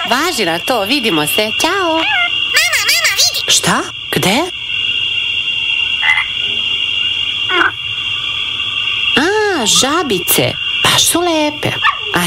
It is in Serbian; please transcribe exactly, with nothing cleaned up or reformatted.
Važi na to, vidimo se. Ćao. Mama, mama, vidi. Šta? Gde? A, žabice. Baš su lepe.